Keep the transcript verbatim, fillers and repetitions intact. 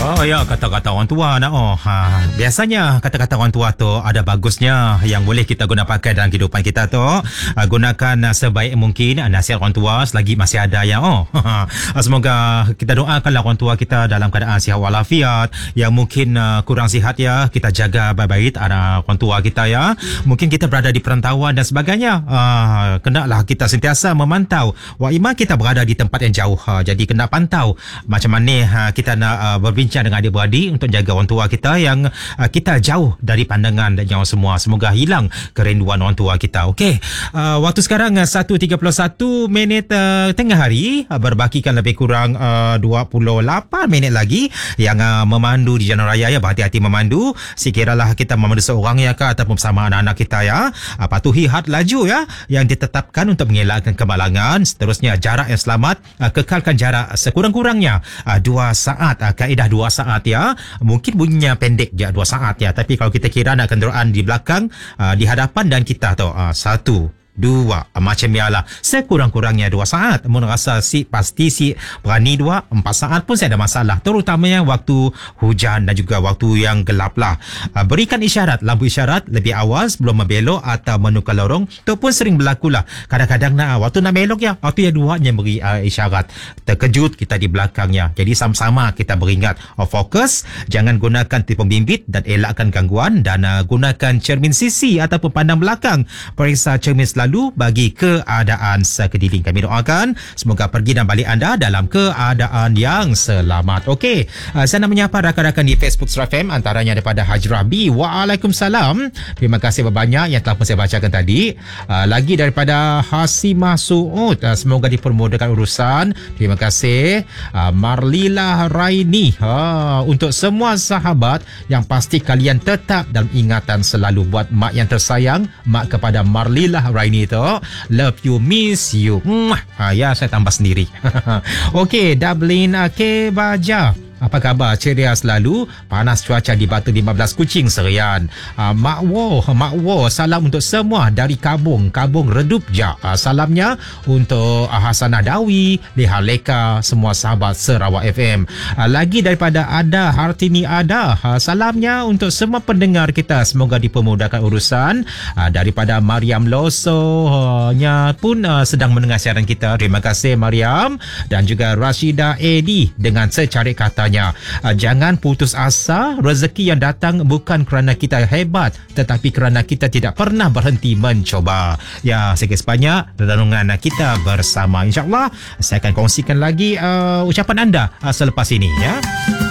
Oh ya, kata-kata orang tua nak oh. Ha, biasanya kata-kata orang tua tu ada bagusnya yang boleh kita guna pakai dalam kehidupan kita tu. Ha, gunakan sebaik mungkin nasihat orang tua selagi masih ada ya oh. Ha, semoga kita doakanlah orang tua kita dalam keadaan sihat walafiat. Yang mungkin uh, kurang sihat ya, kita jaga baik-baik ada orang tua kita ya. Mungkin kita berada di perantauan dan sebagainya. Uh, kenalah kita sentiasa memantau. Wa ima kita berada di tempat yang jauh. Ha, jadi kena pantau macam mana ha, kita nak uh, berbincang dengan adik-beradik untuk jaga orang tua kita yang uh, kita jauh dari pandangan dan nyawa semua. Semoga hilang kerinduan orang tua kita. Okey, uh, waktu sekarang uh, satu tiga puluh satu minit uh, tengah hari, uh, berbakikan lebih kurang uh, dua puluh lapan minit lagi yang uh, memandu di jalan raya ya. Berhati-hati memandu. Sekiralah kita memandu seorang ya ke ataupun bersama anak-anak kita ya, uh, patuhi had laju ya yang ditetapkan untuk mengelakkan kemalangan. Seterusnya jarak yang selamat, uh, kekalkan jarak sekurang-kurangnya uh, dua saat. Uh, kaedah dua saat ya. Mungkin bunyinya pendek je dua saat ya, tapi kalau kita kira nak kenderaan di belakang, uh, di hadapan dan kita tu uh, satu dua macam biarlah sekurang-kurangnya dua saat. Mun rasa si pasti si berani dua empat saat pun saya ada masalah, terutamanya waktu hujan dan juga waktu yang gelap lah. Uh, berikan isyarat, lampu isyarat lebih awal sebelum membelok atau menukar lorong. Itu pun sering berlaku lah. Kadang-kadang nak waktu nak belok ya, waktu yang duanya beri uh, isyarat, terkejut kita di belakangnya. Jadi sama-sama kita beringat, oh, fokus, jangan gunakan telefon bimbit dan elakkan gangguan, dan uh, gunakan cermin sisi ataupun pandang belakang. Periksa cermin lalu bagi keadaan sekeliling. Kami doakan semoga pergi dan balik anda dalam keadaan yang selamat. Okey, uh, saya nak menyapa rakan-rakan di Facebook Star F M, antaranya daripada Hajrah B. Waalaikumsalam. Terima kasih banyak yang telah pun saya bacakan tadi. Uh, lagi daripada Hasimah Suud, uh, semoga dipermudahkan urusan. Terima kasih. Uh, Marlila Raini, uh, untuk semua sahabat yang pasti kalian tetap dalam ingatan selalu. Buat mak yang tersayang, mak kepada Marlila Raini itu, love you, miss you. Mwah. Ha, ya, saya tambah sendiri. Okey, Dublin K Baja, apa khabar? Ceria selalu. Panas cuaca di Batu lima belas Kuching Serian. Uh, Mak Wo, Mak Wo, salam untuk semua dari Kabung, Kabung Redup Ja. Uh, salamnya untuk uh, Hasanah Dawi, Leha Leka, semua sahabat Sarawak F M. Uh, lagi daripada Ada Hartini Ada, uh, salamnya untuk semua pendengar kita, semoga dipermudahkan urusan. Uh, daripada Mariam Loso, uh, nya pun uh, sedang mendengar siaran kita. Terima kasih Mariam. Dan juga Rashida Edi dengan secarik katanya, Uh, jangan putus asa. Rezeki yang datang bukan kerana kita hebat, tetapi kerana kita tidak pernah berhenti mencoba. Ya, sikit sebanyak renungan kita bersama. InsyaAllah saya akan kongsikan lagi uh, ucapan anda uh, selepas ini ya.